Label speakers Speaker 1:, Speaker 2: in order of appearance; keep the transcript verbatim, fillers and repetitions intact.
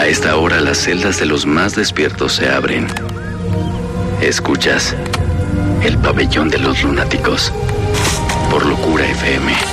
Speaker 1: esta hora las celdas de los más despiertos se abren. Escuchas el pabellón de los lunáticos por Locura F M.